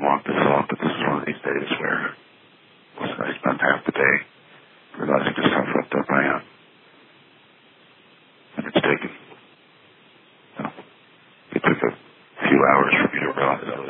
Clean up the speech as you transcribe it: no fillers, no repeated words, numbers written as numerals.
walk this off, but this is one of these days where I spent half the day realizing just how fucked up I am. And it's taken, it took a few hours for me to realize I was